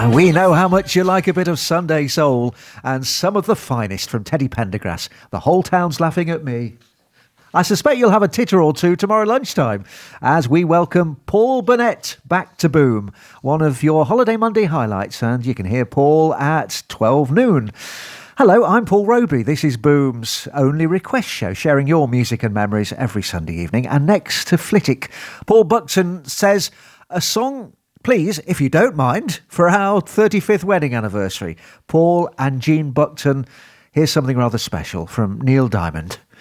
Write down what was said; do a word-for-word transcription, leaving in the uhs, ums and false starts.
We know how much you like a bit of Sunday soul, and some of the finest from Teddy Pendergrass. The whole town's laughing at me. I suspect you'll have a titter or two tomorrow lunchtime as we welcome Paul Burnett back to Boom, one of your Holiday Monday highlights, and you can hear Paul at twelve noon. Hello, I'm Paul Roby. This is Boom's only request show, sharing your music and memories every Sunday evening. And next to Flitwick, Paul Buckton says, a song, please, if you don't mind, for our thirty-fifth wedding anniversary. Paul and Jean Buckton, here's something rather special from Neil Diamond.